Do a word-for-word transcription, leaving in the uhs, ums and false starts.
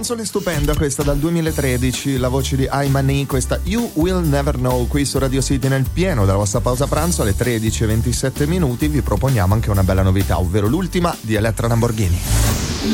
canzone stupenda questa dal duemilatredici, la voce di Imani, questa You Will Never Know, qui su Radio City nel pieno della vostra pausa pranzo alle tredici e ventisette minuti. Vi proponiamo anche una bella novità, ovvero l'ultima di Elettra Lamborghini.